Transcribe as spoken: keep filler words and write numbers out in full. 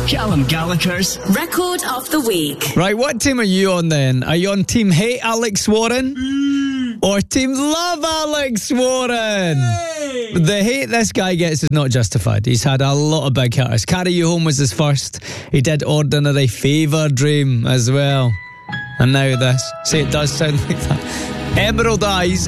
Callum Gallagher's Record of the Week. Right, what team are you on then? Are you on Team Hate Alex Warren? Mm. Or Team Love Alex Warren? Hey. The hate this guy gets is not justified. He's had a lot of big hitters. Carry You Home was his first. He did Ordinary Favour Dream as well. And now this. See, it does sound like that. Emerald Eyes